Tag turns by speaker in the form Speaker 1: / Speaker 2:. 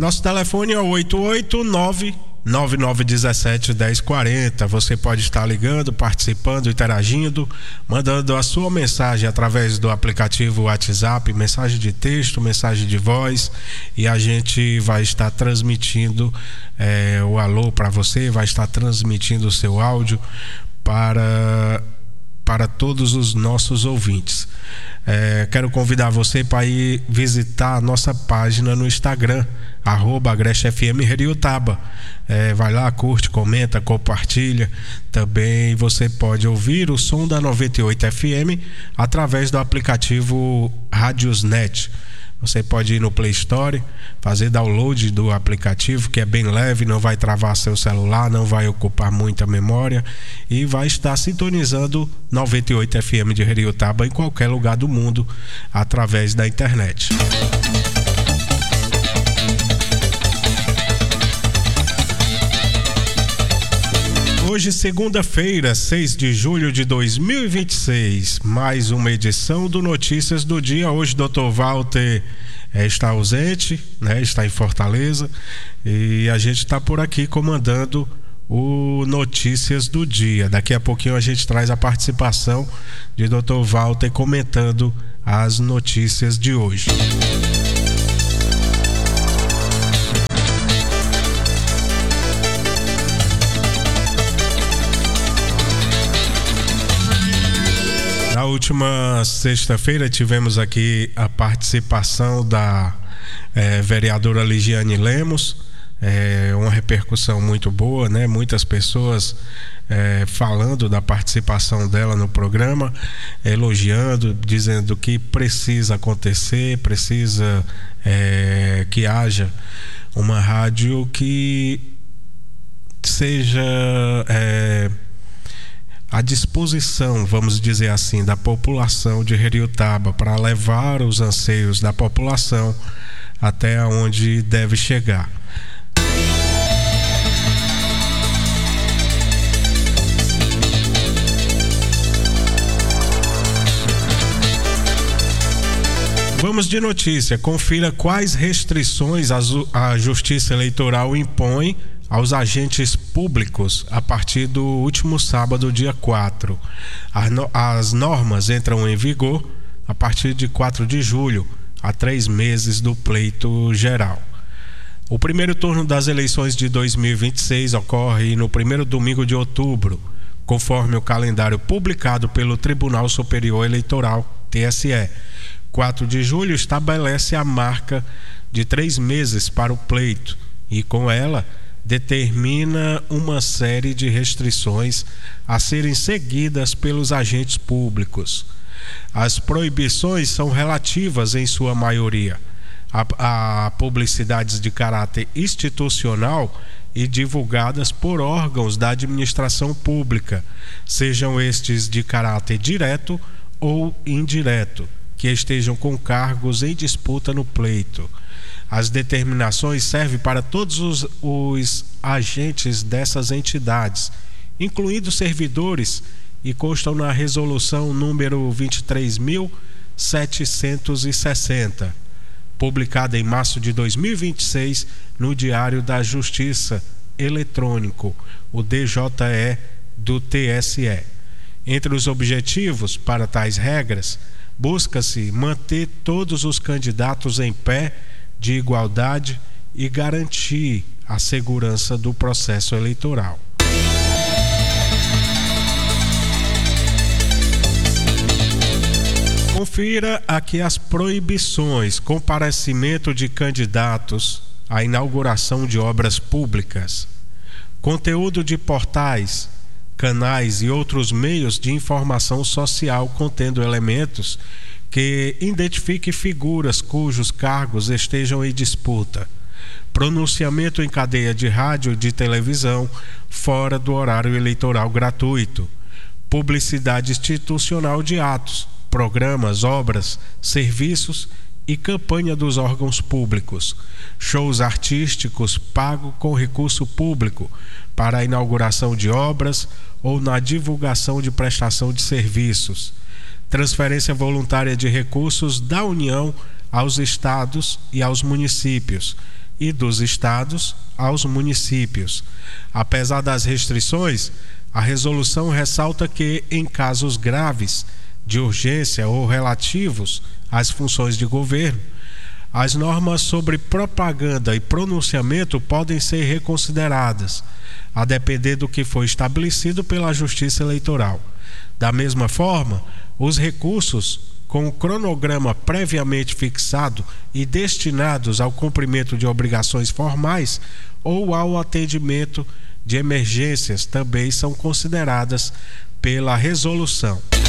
Speaker 1: Nosso telefone é o 889-9917-1040. Você pode estar ligando, participando, interagindo, mandando a sua mensagem através do aplicativo WhatsApp, mensagem de texto, mensagem de voz, e a gente vai estar transmitindo o alô para você, vai estar transmitindo o seu áudio para todos os nossos ouvintes. Quero convidar você para ir visitar a nossa página no Instagram, @AgresteFM Heriotaba. Vai lá, curte, comenta, compartilha. Também você pode ouvir o som da 98 FM através do aplicativo Radiosnet. Você pode ir no Play Store, fazer download do aplicativo, que é bem leve, não vai travar seu celular, não vai ocupar muita memória e vai estar sintonizando 98 FM de Heriotaba em qualquer lugar do mundo através da internet. Hoje, segunda-feira, 6 de julho de 2026, mais uma edição do Notícias do Dia. Hoje, Dr. Walter está ausente, né? Está em Fortaleza, e a gente está por aqui comandando o Notícias do Dia. Daqui a pouquinho a gente traz a participação de Dr. Walter comentando as notícias de hoje. Na última sexta-feira tivemos aqui a participação da vereadora Ligiane Lemos, uma repercussão muito boa, né? Muitas pessoas falando da participação dela no programa, elogiando, dizendo que precisa acontecer, precisa que haja uma rádio que seja à disposição, vamos dizer assim, da população de Heriotaba, para levar os anseios da população até onde deve chegar. Vamos de notícia. Confira quais restrições a Justiça Eleitoral impõe aos agentes públicos a partir do último sábado, dia 4. As normas entram em vigor a partir de 4 de julho, a 3 meses do pleito geral. O primeiro turno das eleições de 2026 ocorre no primeiro domingo de outubro, conforme o calendário publicado pelo Tribunal Superior Eleitoral, TSE. 4 de julho estabelece a marca de 3 meses para o pleito e, com ela, determina uma série de restrições a serem seguidas pelos agentes públicos. As proibições são relativas, em sua maioria, a publicidades de caráter institucional e divulgadas por órgãos da administração pública, sejam estes de caráter direto ou indireto, que estejam com cargos em disputa no pleito. As determinações servem para todos os agentes dessas entidades, incluindo servidores, e constam na resolução número 23.760, publicada em março de 2026 no Diário da Justiça Eletrônico, o DJE do TSE. Entre os objetivos para tais regras, busca-se manter todos os candidatos em pé de igualdade e garantir a segurança do processo eleitoral. Confira aqui as proibições: comparecimento de candidatos à inauguração de obras públicas, conteúdo de portais, canais e outros meios de informação social contendo elementos que identifique figuras cujos cargos estejam em disputa, pronunciamento em cadeia de rádio e de televisão fora do horário eleitoral gratuito, publicidade institucional de atos, programas, obras, serviços e campanha dos órgãos públicos, shows artísticos pagos com recurso público para a inauguração de obras ou na divulgação de prestação de serviços, transferência voluntária de recursos da União aos estados e aos municípios e dos estados aos municípios. Apesar das restrições, a resolução ressalta que, em casos graves de urgência ou relativos às funções de governo, as normas sobre propaganda e pronunciamento podem ser reconsideradas, a depender do que for estabelecido pela Justiça Eleitoral. Da mesma forma, os recursos com o cronograma previamente fixado e destinados ao cumprimento de obrigações formais ou ao atendimento de emergências também são consideradas pela resolução.